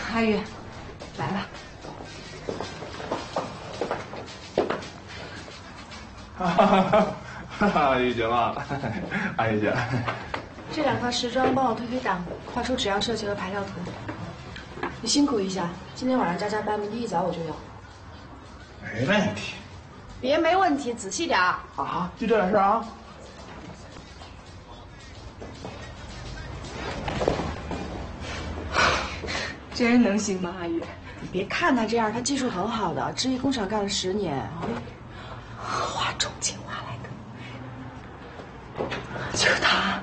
阿玉，来吧。 阿玉姐嘛，阿玉姐， 这2套时装帮我推档，画出纸样设计和排料图。你辛苦一下，今天晚上加班，明天一早我就有。 没问题。 别没问题，仔细点儿。 啊，就这点事啊。 这人能行吗，阿玉？你别看他这样，他技术很好的，制衣工厂干了10年，画重青蛙来的，就是他。